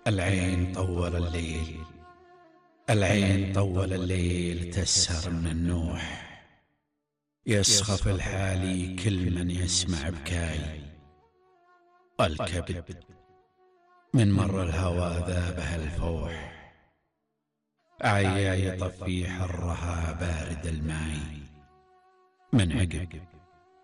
العين طول الليل، العين طول الليل تسهر من النوح، يسخف الحالي كل من يسمع بكاي. الكبد من مر الهوى ذابه الفوح، عيا يطفي حرها بارد الماي. من عقب